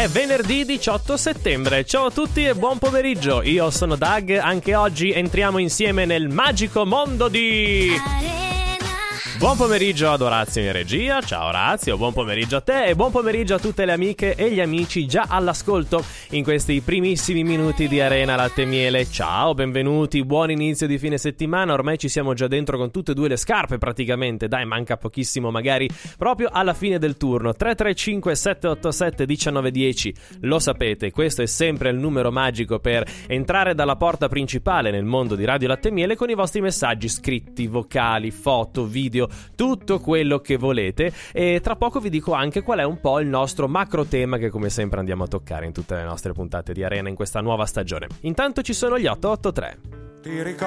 venerdì 18 settembre. Ciao a tutti e buon pomeriggio. Io sono Doug. Anche oggi entriamo insieme nel magico mondo di Buon pomeriggio ad Orazio in regia. Ciao Orazio, buon pomeriggio a te e buon pomeriggio a tutte le amiche e gli amici già all'ascolto in questi primissimi minuti di Arena Latte e Miele. Ciao, benvenuti, buon inizio di fine settimana. Ormai ci siamo già dentro con tutte e due le scarpe praticamente. Dai, manca pochissimo, magari proprio alla fine del turno. 335 787 1910. Lo sapete, questo è sempre il numero magico per entrare dalla porta principale nel mondo di Radio Latte e Miele con i vostri messaggi scritti, vocali, foto, video, tutto quello che volete. E tra poco vi dico anche qual è un po' il nostro macro tema che come sempre andiamo a toccare in tutte le nostre puntate di Arena in questa nuova stagione. Intanto ci sono gli 883. Ti ricordi